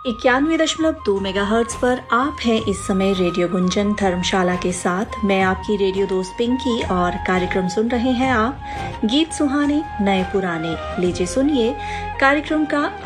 91.2 megahertz पर आप हैं इस समय रेडियो गुंजन धर्मशाला के साथ। मैं आपकी रेडियो दोस्त पिंकी और कार्यक्रम सुन रहे हैं आप गीत सुहाने नए पुराने। लीजिए सुनिए कार्यक्रम का